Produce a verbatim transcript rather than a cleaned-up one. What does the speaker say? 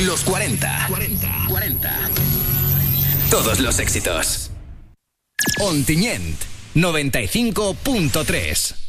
Los cuarenta. cuarenta. cuarenta. Todos los éxitos. Ontinyent, noventa y cinco punto tres.